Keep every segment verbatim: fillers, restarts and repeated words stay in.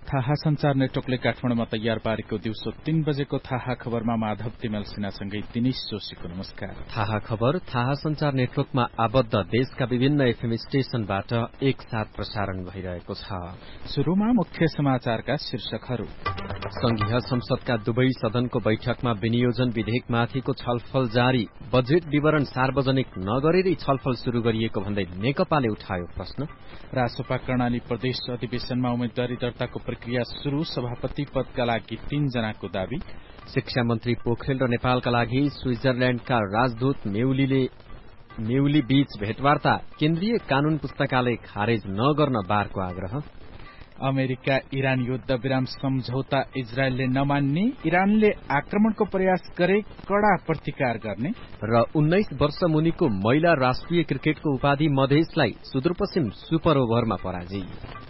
थाहा संचार नेटवर्कले काठमाडौँमा तयार पारेको दिउँसो तीन बजेको थाहा खबरमा माधव तिमेल सिन्हासँगै दिनेश जोशीको नमस्कार। थाहा खबर थाहा संचार नेटवर्कमा आबद्ध देशका विभिन्न एफएम स्टेशनबाट एकसाथ प्रसारण भइरहेको छ। शुरूमा मुख्य समाचारका शीर्षकहरू। संघीय संसदका दुवै सदनको बैठकमा विनियोजन विधेयकमाथिको छलफल जारी। बजेट विवरण सार्वजनिक नगरेरै छलफल शुरू गरिएको भन्दै नेकपाले उठायो प्रश्न। रासोपा कर्णाली प्रदेश अधिवेशनमा उम्मेद्वारी दर्ताको प्रक्रिया शुरू। सभापति पदका लागि तीन जनाको दावी। शिक्षा मन्त्री पोखरेल र नेपालका लागि स्विजरल्याण्डका राजदूत मेउलीले मेउली बीच भेटवार्ता। केन्द्रीय कानून पुस्तकालय खारेज नगर्न बारको आग्रह। अमेरिका इरान युद्ध विराम सम्झौता इजरायलले नमान्ने। इरानले आक्रमणको प्रयास गरे कड़ा प्रतिकार गर्ने। र उन्नाइस वर्ष मुनिको महिला राष्ट्रिय क्रिकेटको उपाधि मधेसलाई सुदूरपश्चिम सुपर ओभरमा पराजय।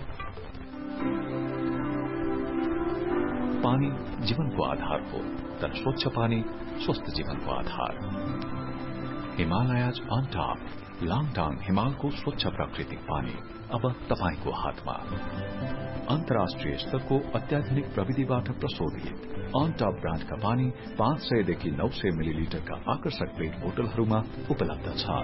पानी जीवनको आधार हो, तर स्वच्छ पानी स्वस्थ जीवनको आधार। हिमालयज अन टप लाङटाङ हिमालको स्वच्छ प्राकृतिक पानी अब तपाईको हातमा। अन्तर्राष्ट्रिय स्तरको अत्याधुनिक प्रविधिबाट प्रशोधित अन टप ब्रान्डका पानी पाँच सयदेखि नौ सय मिलिलिटरका आकर्षक प्लेट बोतलहरूमा उपलब्ध छ।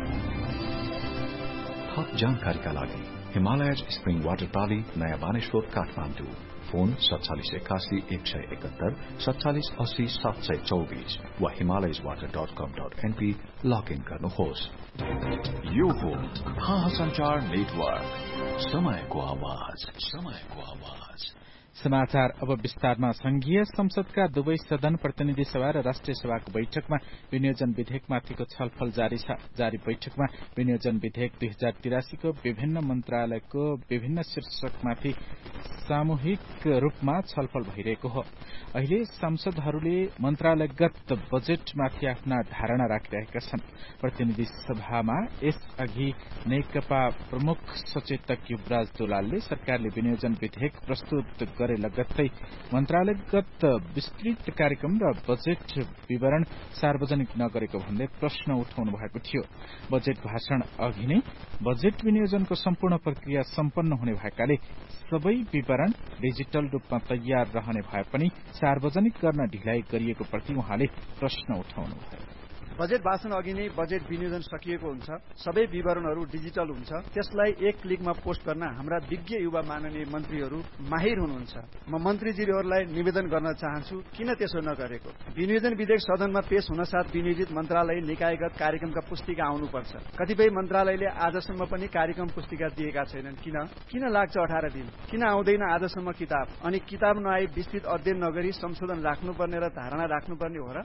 थप जानकारीका लागि हिमालयज स्प्रिङ वाटर प्राली नयाँ बानेश्वर काठमाडौँ। फोन सत्तालिस एकासी एक सय एकहत्तर सत्तालिस अस्सी सात सय चौबीस वा हिमालयज वाटर डट कम डट एनपी लगइन गर्नुहोस्। यो हो थाहा संचार नेटवर्क, समयको आवाज, समयको आवाज। समाचार अब विस्तारमा। संघीय संसदका दुवै सदन प्रतिनिधि सभा र राष्ट्रिय सभाको बैठकमा विनियोजन विधेयकमाथिको छलफल जारी छ। जारी बैठकमा विनियोजन विधेयक दुई हजार तिरासीको विभिन्न मन्त्रालयको विभिन्न शीर्षकमाथि सामूहिक रूपमा छलफल भइरहेको हो। अहिले सांसदहरूले मन्त्रालयगत बजेटमाथि आफ्ना धारणा राखिरहेका छन्। प्रतिनिधि सभामा यसअघि नेकपा प्रमुख सचेतक युवराज दुलालले सरकारले विनियोजन विधेयक प्रस्तुत गरे लगत्तै मन्त्रालयगत विस्तृत कार्यक्रम र बजेट विवरण सार्वजनिक नगरेको भन्दै प्रश्न उठाउनु भएको थियो। बजेट भाषण अघि नै बजेट विनियोजनको सम्पूर्ण प्रक्रिया सम्पन्न हुने भएकाले सबै विवरण डिजिटल रूपमा तयार रहने भए पनि सार्वजनिक गर्न ढिलाइ गरिएको प्रति उहाँले प्रश्न उठाउनु भयो। बजेट भाषण अघि नै बजेट विनियोजन सकिएको हुन्छ, सबै विवरणहरू डिजिटल हुन्छ। त्यसलाई एक क्लिकमा पोस्ट गर्न हाम्रा विज्ञ युवा माननीय मन्त्रीहरू माहिर हुनुहुन्छ। म मन्त्रीजीहरूलाई निवेदन गर्न चाहन्छु, किन त्यसो नगरेको? विनियोजन विधेयक सदनमा पेश हुन साथ विनियोजित मन्त्रालय निकायगत कार्यक्रमका पुस्तिका आउनुपर्छ। कतिपय मन्त्रालयले आजसम्म पनि कार्यक्रम पुस्तिका दिएका छैनन्। किन किन लाग्छ अठार दिन? किन आउँदैन आजसम्म किताब? अनि किताब नआई विस्तृत अध्ययन नगरी संशोधन राख्नुपर्ने र धारणा राख्नुपर्ने हो र?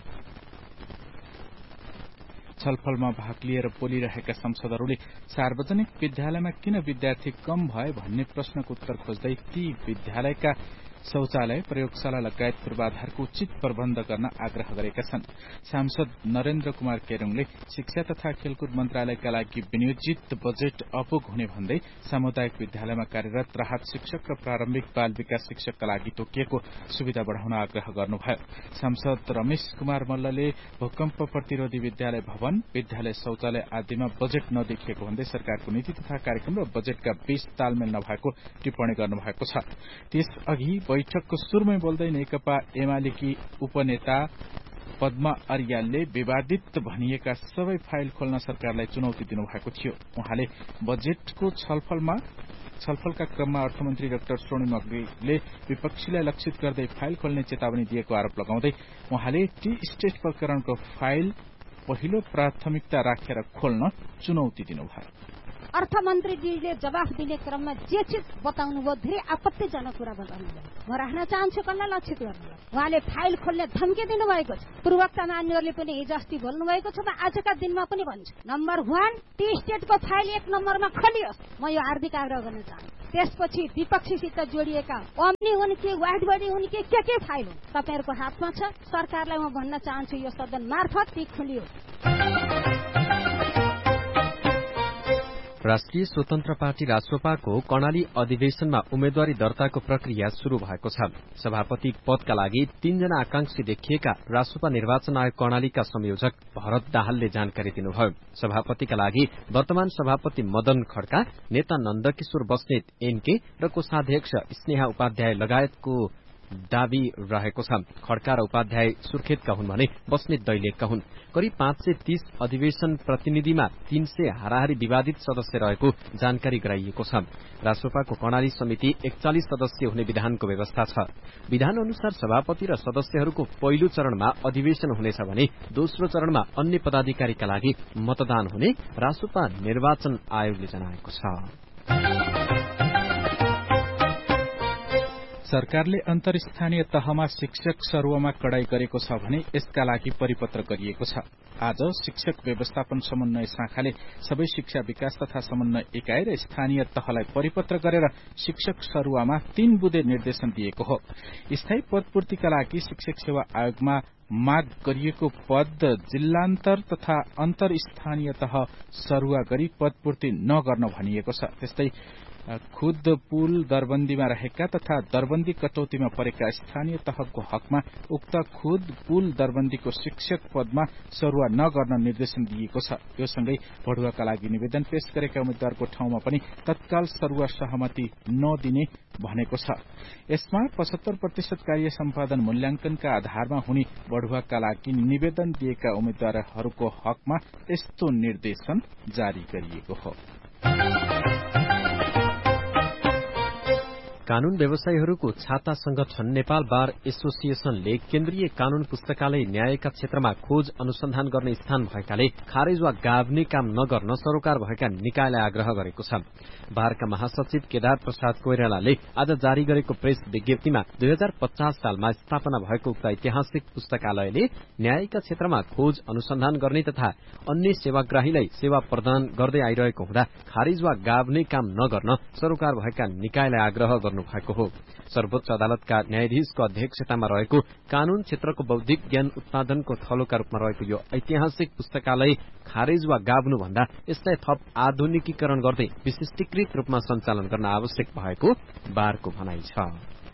छलफलमा भाग लिएर बोलिरहेका सांसदहरूले सार्वजनिक विद्यालयमा किन विद्यार्थी कम भए भन्ने प्रश्नको उत्तर खोज्दै ती विद्यालयका शौचालय प्रयोगशाला लगायत पूर्वाधारको उचित प्रबन्ध गर्न आग्रह गरेका छन्। सांसद नरेन्द्र कुमार केरुङले शिक्षा तथा खेलकुद मन्त्रालयका लागि विनियोजित बजेट अपुग हुने भन्दै सामुदायिक विद्यालयमा कार्यरत राहत शिक्षक र प्रारम्भिक बाल विकास शिक्षकका लागि तोकिएको सुविधा बढ़ाउन आग्रह गर्नुभयो। सांसद रमेश कुमार मल्लले भूकम्प प्रतिरोधी विद्यालय भवन, विद्यालय शौचालय आदिमा बजेट नदेखिएको भन्दै सरकारको नीति तथा कार्यक्रम र बजेटका बीच तालमेल नभएको टिप्पणी गर्नुभएको छ। त्यसअघि बैठकको सुरुमै बोल्दै नेकपा एमालेकी उपनेता पद्मा अर्यालले विवादित भनिएका सबै फाइल खोल्न सरकारलाई चुनौती दिनुभएको थियो। उहाँले बजेटको छलफलमा छलफलका क्रममा अर्थमन्त्री डाक्टर स्वर्णिम अग्रवालले विपक्षीलाई लक्षित गर्दै फाइल खोल्ने चेतावनी दिएको आरोप लगाउँदै उहाँले टी स्टेट प्रकरणको फाइल पहिलो प्राथमिकता राखेर खोल्न चुनौती दिनुभयो। अर्थमन्त्रीजीले जवाफ दिने क्रममा जे चिज बताउनुभयो धेरै आपत्तिजनक कुरा बताउनुभयो। म राख्न चाहन्छु कसलाई लक्षित गर्नु। उहाँले फाइल खोल्ने धम्की दिनुभएको छ। पूर्वोक्त मान्यहरूले पनि हिजो अस्ति बोल्नु भएको छ। म आजका दिनमा पनि भन्छु, नम्बर वान टी स्टेटको फाइल एक नम्बरमा खोलियोस्। म यो हार्दिक आग्रह गर्न चाहन्छु। त्यसपछि विपक्षीसित जोडिएका ओम्नी हुन् कि वार्ड बडी हुन् कि के के फाइल हुन् तपाईँहरूको हातमा छ। सरकारलाई म भन्न चाहन्छु यो सदन मार्फत ती खोलियोस्। राष्ट्रिय स्वतन्त्र पार्टी रासोपाको कर्णाली अधिवेशनमा उम्मेद्वारी दर्ताको प्रक्रिया शुरू भएको छ। सभापति पदका लागि तीनजना आकांक्षी देखिएका रासोपा निर्वाचन आयोग कर्णालीका संयोजक भरत दाहालले जानकारी दिनुभयो। सभापतिका लागि वर्तमान सभापति मदन खड्का, नेता नन्दकिशोर बस्नेत एनके र कोषाध्यक्ष स्नेहा उपाध्याय लगायतको दावी रहेको छ। खड्का र उपाध्याय सुर्खेतका हुन् भने बस्नेत दैलेखका हुन्। करिब पाँच सय तीस अधिवेशन प्रतिनिधिमा तीन सय हाराहारी विवादित सदस्य रहेको जानकारी गराइएको छ। रासोपाको कर्णाली समिति एकचालिस सदस्य हुने विधानको व्यवस्था छ। विधान अनुसार सभापति र सदस्यहरूको पहिलो चरणमा अधिवेशन हुनेछ भने दोस्रो चरणमा अन्य पदाधिकारीका लागि मतदान हुने रासोपा निर्वाचन आयोगले जनाएको छ। सरकारले अन्तर्स्थानीय तहमा शिक्षक सरुवामा कडाई गरेको छ भने यसका लागि परिपत्र गरिएको छ। आज शिक्षक व्यवस्थापन समन्वय शाखाले सबै शिक्षा विकास तथा समन्वय इकाइ र स्थानीय तहलाई परिपत्र गरेर शिक्षक सरुवामा तीन बुँदे निर्देशन दिएको हो। स्थायी पदपूर्तिका लागि शिक्षक सेवा आयोगमा माग गरिएको पद जिल्लान्तर तथा अन्तर्स्थानीय तह सरुवा गरी पदपूर्ति नगर्न भनिएको छ। त्यस्तै खुद पुल दरबन्दीमा रहेका तथा दरबन्दी कटौतीमा परेका स्थानीय तहको हकमा उक्त खुद पुल दरबन्दीको शिक्षक पदमा सरुवा नगर्न निर्देशन दिएको छ। यो सँगै भडुवाका लागि निवेदन पेश गरेका उम्मेद्वारको ठाउँमा पनि तत्काल सरुवा सहमति नदिने भनेको छ। यसमा पचहत्तर प्रतिशत कार्य सम्पादन मूल्याङ्कनका आधारमा हुने भडुवाका लागि निवेदन दिएका उम्मेद्वारहरूको हकमा यस्तो निर्देशन जारी गरिएको हो। कानून व्यवसायीहरूको छाता संगठन नेपाल बार एसोसिएशनले केन्द्रीय कानून पुस्तकालय न्यायका क्षेत्रमा खोज अनुसन्धान गर्ने स्थान भएकाले खारेज वा गाभ्ने काम नगर्न सरोकार भएका निकायलाई आग्रह गरेको छ। बारका महासचिव केदार प्रसाद कोइरालाले आज जारी गरेको प्रेस विज्ञप्तिमा दुई हजार पचास सालमा स्थापना भएको उक्त ऐतिहासिक पुस्तकालयले न्यायका क्षेत्रमा खोज अनुसन्धान गर्ने तथा अन्य सेवाग्राहीलाई सेवा प्रदान गर्दै आइरहेको हुँदा खारेज वा गाभ्ने काम नगर्न सरोकार भएका निकायलाई आग्रह गर्नु भएको हो। सर्वोच्च अदालतका न्यायाधीशको अध्यक्षतामा रहेको कानून क्षेत्रको बौद्धिक ज्ञान उत्पादनको थलोका रूपमा रहेको यो ऐतिहासिक पुस्तकालय खारेज वा गाभ्नु भन्दा यसलाई थप आधुनिकीकरण गर्दै विशिष्टीकृत रूपमा सञ्चालन गर्न आवश्यक भएको बारको भनाइ छ।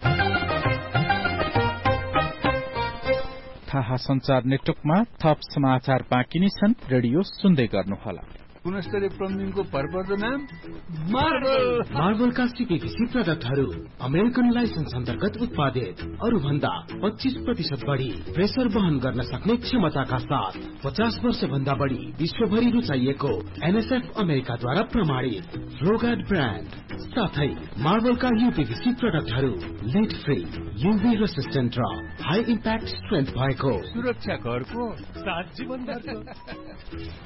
थाहा संचार नेटवर्कमा थप समाचार बाँकी नै छन्। रेडियो सुन्दै गर्नुहोला। गुणस्तरीय प्लम्बिङको भरपर्दो नाम मार्बल। मार्बलका सिपिभिसी प्रडक्टहरू अमेरिकन लाइसेन्स अन्तर्गत उत्पादित, अरू भन्दा पच्चीस प्रतिशत बढी प्रेसर वहन गर्न सक्ने क्षमताका साथ पचास वर्ष भन्दा बढी विश्वभरि रुचाइएको एनएसएफ अमेरिकाद्वारा प्रमाणित फ्लोगार्ड ब्रान्ड साथै मार्बलका यूपीभीसी प्रडक्टहरू लिड फ्री, यूभी रेसिस्टेन्ट र हाई इम्प्याक्ट स्ट्रेन्थ भएको सुरक्षा घरको सात जीवनभरको।